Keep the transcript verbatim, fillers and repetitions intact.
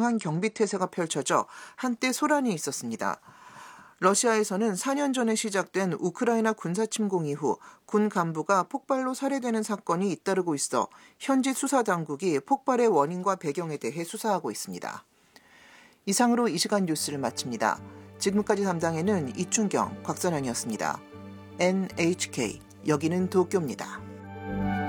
공항 경비태세가 펼쳐져 한때 소란이 있었습니다. 러시아에서는 사 년 전에 시작된 우크라이나 군사침공 이후 군 간부가 폭발로 살해되는 사건이 잇따르고 있어 현지 수사당국이 폭발의 원인과 배경에 대해 수사하고 있습니다. 이상으로 이 시간 뉴스를 마칩니다. 지금까지 담당에는 이춘경, 곽선현이었습니다. 엔에이치케이, 여기는 도쿄입니다.